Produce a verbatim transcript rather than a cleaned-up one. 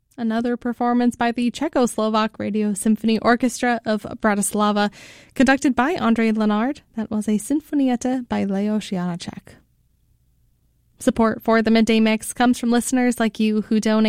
Another performance by the Czechoslovak Radio Symphony Orchestra of Bratislava, conducted by André Lenard. That was a Sinfonietta by Leos Janáček. Support for the Midday Mix comes from listeners like you who donate